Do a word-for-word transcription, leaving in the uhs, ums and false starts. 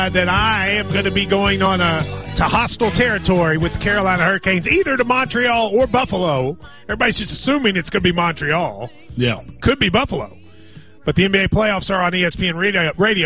that I am going to be going on a to hostile territory with the Carolina Hurricanes, either to Montreal or Buffalo. Everybody's just assuming it's going to be Montreal. Yeah. Could be Buffalo. But the N B A playoffs are on E S P N Radio. radio